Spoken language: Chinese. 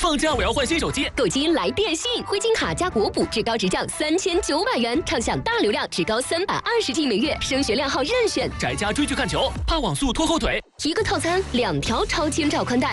放假我要换新手机， 购机来电信，灰金卡加国补至高直降3900元，畅享大流量至高320G 每月，升学亮号任选。 宅家追剧看球，怕网速拖后腿， 一个套餐2条超千兆宽带。